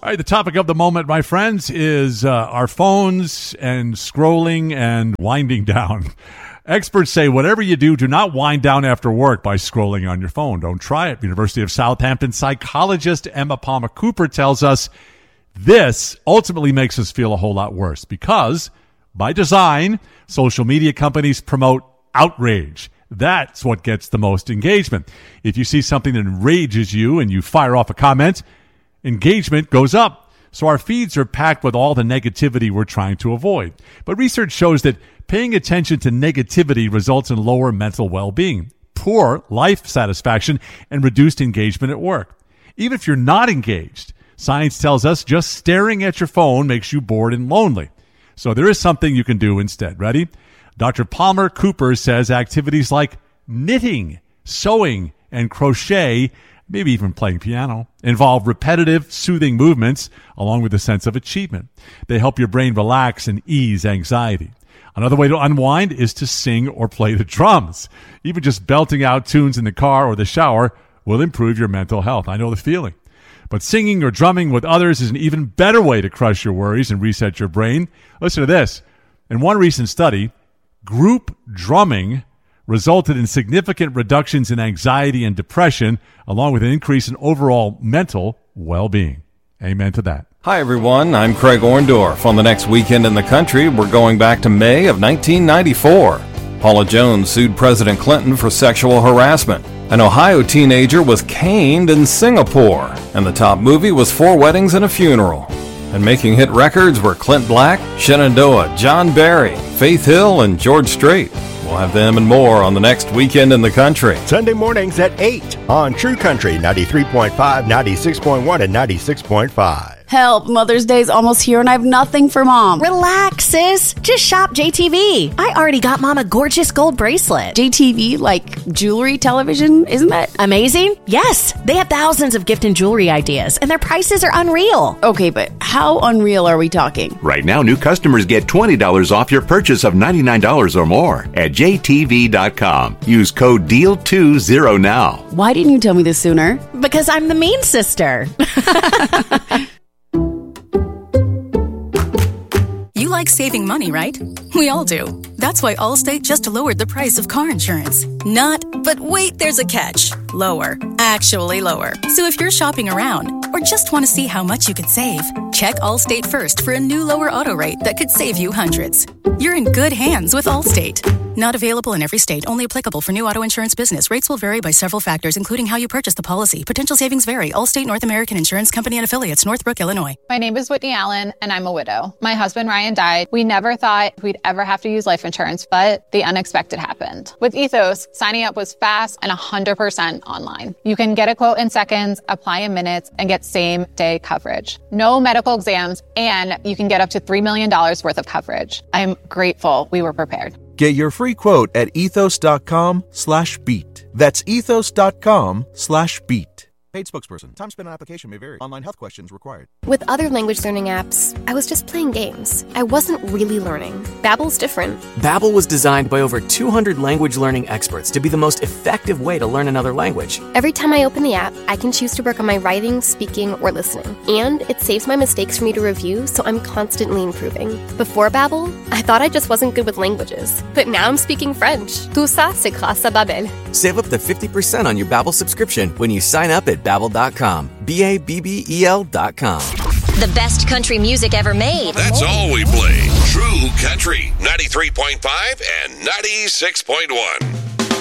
All right, the topic of the moment, my friends, is our phones and scrolling and winding down. Experts say whatever you do not wind down after work by scrolling on your phone. Don't try it. University of Southampton psychologist Emma Palmer Cooper tells us this ultimately makes us feel a whole lot worse because, by design, social media companies promote outrage. That's what gets the most engagement. If you see something that enrages you and you fire off a comment, engagement goes up. So our feeds are packed with all the negativity we're trying to avoid. But research shows that paying attention to negativity results in lower mental well-being, poor life satisfaction, and reduced engagement at work. Even if you're not engaged, science tells us just staring at your phone makes you bored and lonely. So there is something you can do instead. Ready? Dr. Palmer Cooper says activities like knitting, sewing, and crochet, maybe even playing piano, involve repetitive, soothing movements along with a sense of achievement. They help your brain relax and ease anxiety. Another way to unwind is to sing or play the drums. Even just belting out tunes in the car or the shower will improve your mental health. I know the feeling. But singing or drumming with others is an even better way to crush your worries and reset your brain. Listen to this. In one recent study, group drumming resulted in significant reductions in anxiety and depression, along with an increase in overall mental well-being. Amen to that. Hi, everyone. I'm Craig Orndorff. On the next Weekend in the Country, we're going back to May of 1994. Paula Jones sued President Clinton for sexual harassment. An Ohio teenager was caned in Singapore. And the top movie was 4 Weddings and a Funeral. And making hit records were Clint Black, Shenandoah, John Barry, Faith Hill, and George Strait. We'll have them and more on the next Weekend in the Country. Sunday mornings at 8 on True Country 93.5, 96.1, and 96.5. Help, Mother's Day's almost here and I have nothing for Mom. Relax, sis. Just shop JTV. I already got Mom a gorgeous gold bracelet. JTV, like jewelry, television, isn't that amazing? Yes. They have thousands of gift and jewelry ideas, and their prices are unreal. Okay, but how unreal are we talking? Right now, new customers get $20 off your purchase of $99 or more at JTV.com. Use code DEAL20 now. Why didn't you tell me this sooner? Because I'm the mean sister. You like saving money, right? We all do. That's why Allstate just lowered the price of car insurance. Not, but wait, there's a catch. Lower. Actually lower. So if you're shopping around or just want to see how much you could save, check Allstate first for a new lower auto rate that could save you hundreds. You're in good hands with Allstate. Not available in every state. Only applicable for new auto insurance business. Rates will vary by several factors, including how you purchase the policy. Potential savings vary. Allstate North American Insurance Company and affiliates, Northbrook, Illinois. My name is Whitney Allen, and I'm a widow. My husband, Ryan, died. We never thought we'd ever have to use life insurance, but the unexpected happened. With Ethos, signing up was fast and 100% online. You can get a quote in seconds, apply in minutes, and get same-day coverage. No medical exams, and you can get up to $3 million worth of coverage. I'm grateful we were prepared. Get your free quote at ethos.com/beat. That's ethos.com/beat. Paid spokesperson. Time spent on application may vary. Online health questions required. With other language learning apps, I was just playing games. I wasn't really learning. Babbel's different. Babbel was designed by over 200 language learning experts to be the most effective way to learn another language. Every time I open the app, I can choose to work on my writing, speaking, or listening. And it saves my mistakes for me to review, so I'm constantly improving. Before Babbel, I thought I just wasn't good with languages. But now I'm speaking French. Tout ça, c'est grâce à Babbel. Save up to 50% on your Babbel subscription when you sign up at Babbel.com. Babbel.com. The best country music ever made. That's all we play. True Country 93.5 and 96.1.